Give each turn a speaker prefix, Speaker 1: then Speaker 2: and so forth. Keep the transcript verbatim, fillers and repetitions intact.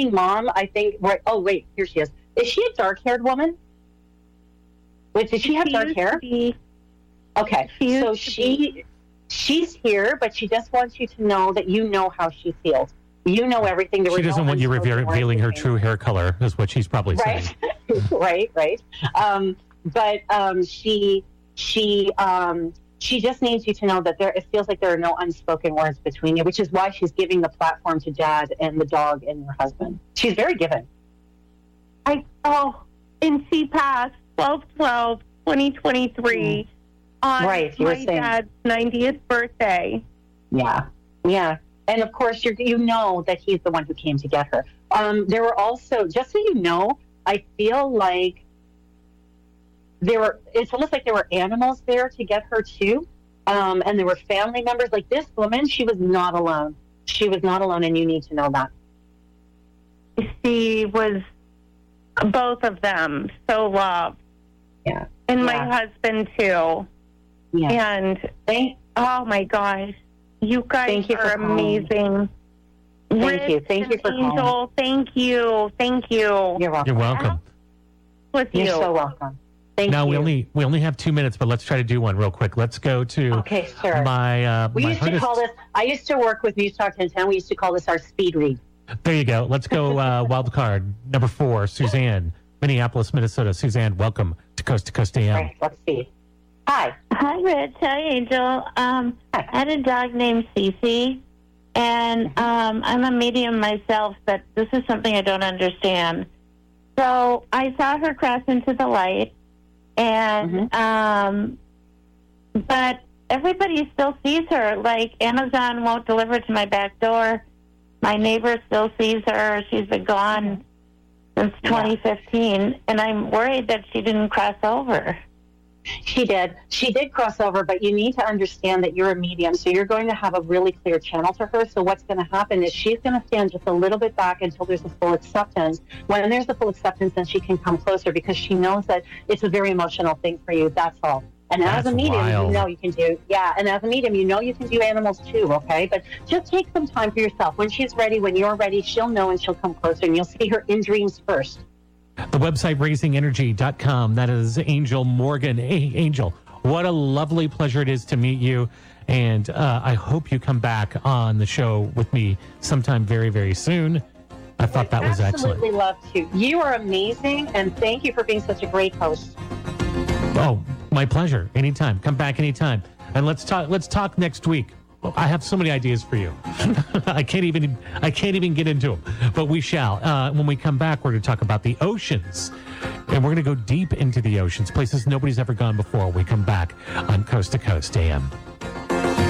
Speaker 1: working mom, I think. Right, oh, wait, here she is. Is she a dark-haired woman? Wait, does she have
Speaker 2: She
Speaker 1: dark
Speaker 2: used
Speaker 1: hair?
Speaker 2: to be-
Speaker 1: Okay,
Speaker 2: She used
Speaker 1: so
Speaker 2: to
Speaker 1: she
Speaker 2: be-
Speaker 1: she's here, but she just wants you to know that you know how she feels. You know everything. There
Speaker 3: She
Speaker 1: were
Speaker 3: doesn't
Speaker 1: no
Speaker 3: want you
Speaker 1: unspoken
Speaker 3: reveal-
Speaker 1: words
Speaker 3: revealing her
Speaker 1: between
Speaker 3: true hair color, is what she's probably saying.
Speaker 1: Right, right, right. Um, but um, she she um, she just needs you to know that there. It feels like there are no unspoken words between you, which is why she's giving the platform to Dad and the dog and your husband. She's very giving.
Speaker 2: I oh, and she passed twelve twelve twenty twenty-three on
Speaker 1: Right, you were
Speaker 2: my
Speaker 1: saying.
Speaker 2: dad's ninetieth birthday.
Speaker 1: Yeah, yeah. And of course, you you know that he's the one who came to get her. Um, there were also, just so you know, I feel like there were. It's almost like there were animals there to get her too, um, and there were family members. Like this woman, she was not alone. She was not alone, and you need to know that.
Speaker 2: She was both of them so loved,
Speaker 1: Yeah,
Speaker 2: and my
Speaker 1: Yeah.
Speaker 2: husband too.
Speaker 1: yeah.
Speaker 2: And
Speaker 1: Thank,
Speaker 2: oh my gosh, you guys
Speaker 1: Thank you for
Speaker 2: are
Speaker 1: calling.
Speaker 2: amazing.
Speaker 1: Thank
Speaker 2: Rich
Speaker 1: you. Thank you
Speaker 2: and
Speaker 1: for calling.
Speaker 2: Angel, thank you, thank you.
Speaker 1: You're welcome.
Speaker 3: You're welcome.
Speaker 2: With
Speaker 1: You're
Speaker 2: you.
Speaker 1: so welcome. Thank
Speaker 3: Now
Speaker 1: you.
Speaker 3: we only we only have two minutes, but let's try to do one real quick. Let's go to
Speaker 1: Okay, sure.
Speaker 3: my uh,
Speaker 1: we
Speaker 3: my
Speaker 1: used
Speaker 3: hardest.
Speaker 1: to call this. I used to work with News Talk ten ten. We used to call this our speed read.
Speaker 3: There you go. Let's go. Uh, wild card number four, Suzanne, Minneapolis, Minnesota. Suzanne, welcome to Coast to Coast A M.
Speaker 1: Right. Let's see. Hi.
Speaker 4: Hi, Rich. Hi, Angel. Um, I had a dog named Cece, and um, I'm a medium myself, but this is something I don't understand. So I saw her cross into the light, and um, but everybody still sees her. Like Amazon won't deliver to my back door. My neighbor still sees her. She's been gone since twenty fifteen, and I'm worried that she didn't cross over.
Speaker 1: She did. She did cross over, but you need to understand that you're a medium, so you're going to have a really clear channel to her. So what's going to happen is she's going to stand just a little bit back until there's a full acceptance. When there's a full acceptance, then she can come closer because she knows that it's a very emotional thing for you. That's all. And as
Speaker 3: That's
Speaker 1: a medium,
Speaker 3: wild.
Speaker 1: you know you can do, yeah, and as a medium, you know you can do animals too, okay? But just take some time for yourself. When she's ready, when you're ready, she'll know and she'll come closer, and you'll see her in dreams first.
Speaker 3: The website raising energy dot com. That is Angel Morgan. Hey, Angel, what a lovely pleasure it is to meet you. And uh, I hope you come back on the show with me sometime very, very soon. I thought that was excellent.
Speaker 1: Absolutely love to. You are amazing, and thank you for being such a great host.
Speaker 3: Oh, my pleasure. Anytime. Come back anytime. And let's talk let's talk next week. I have so many ideas for you. I can't even I can't even get into them, but we shall. Uh, when we come back, we're going to talk about the oceans, and we're going to go deep into the oceans, places nobody's ever gone before. We come back on Coast to Coast A M.